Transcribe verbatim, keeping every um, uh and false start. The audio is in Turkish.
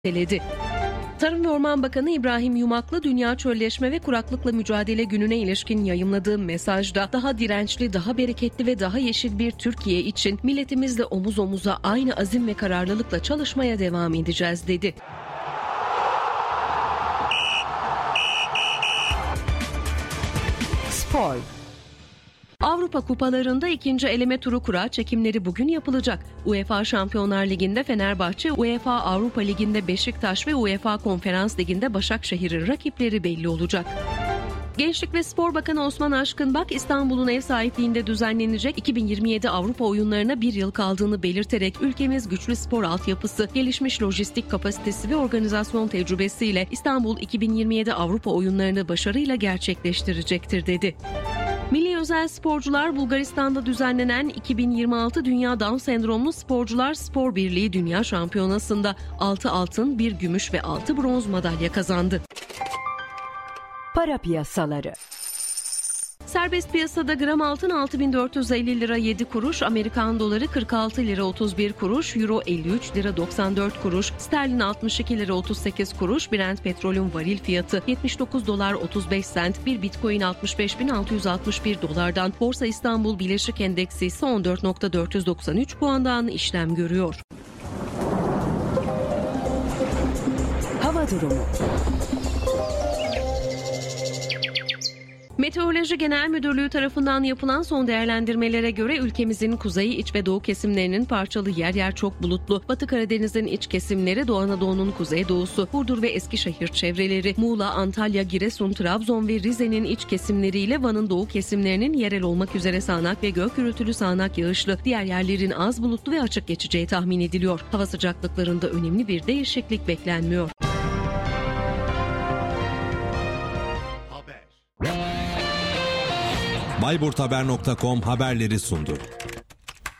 Deledi. Tarım ve Orman Bakanı İbrahim Yumaklı, Dünya Çölleşme ve Kuraklıkla Mücadele Günü'ne ilişkin yayımladığı mesajda daha dirençli, daha bereketli ve daha yeşil bir Türkiye için milletimizle omuz omuza aynı azim ve kararlılıkla çalışmaya devam edeceğiz dedi. Spor. Avrupa Kupalarında ikinci eleme turu kura çekimleri bugün yapılacak. UEFA Şampiyonlar Ligi'nde Fenerbahçe, UEFA Avrupa Ligi'nde Beşiktaş ve UEFA Konferans Ligi'nde Başakşehir'in rakipleri belli olacak. Gençlik ve Spor Bakanı Osman Aşkınbak, İstanbul'un ev sahipliğinde düzenlenecek iki bin yirmi yedi Avrupa Oyunlarına bir yıl kaldığını belirterek ülkemiz güçlü spor altyapısı, gelişmiş lojistik kapasitesi ve organizasyon tecrübesiyle İstanbul iki bin yirmi yedi Avrupa Oyunlarını başarıyla gerçekleştirecektir dedi. Milli özel sporcular Bulgaristan'da düzenlenen iki bin yirmi altı Dünya Down Sendromlu Sporcular Spor Birliği Dünya Şampiyonası'nda altı altın, bir gümüş ve altı bronz madalya kazandı. Para piyasaları. Serbest piyasada gram altın altı bin dört yüz elli lira yedi kuruş, Amerikan doları kırk altı lira otuz bir kuruş, euro elli üç lira doksan dört kuruş, sterlin altmış iki lira otuz sekiz kuruş, Brent petrolün varil fiyatı yetmiş dokuz dolar otuz beş sent, bir bitcoin altmış beş bin altı yüz altmış bir dolardan, Borsa İstanbul Birleşik Endeksi ise on dört bin dört yüz doksan üç puandan işlem görüyor. Hava durumu. Meteoroloji Genel Müdürlüğü tarafından yapılan son değerlendirmelere göre ülkemizin kuzey, iç ve doğu kesimlerinin parçalı yer yer çok bulutlu, Batı Karadeniz'in iç kesimleri, Doğu Anadolu'nun kuzeydoğusu, Burdur ve Eskişehir çevreleri, Muğla, Antalya, Giresun, Trabzon ve Rize'nin iç kesimleriyle Van'ın doğu kesimlerinin yerel olmak üzere sağanak ve gök gürültülü sağanak yağışlı, diğer yerlerin az bulutlu ve açık geçeceği tahmin ediliyor. Hava sıcaklıklarında önemli bir değişiklik beklenmiyor. Bayburthaber nokta com haberleri sundu.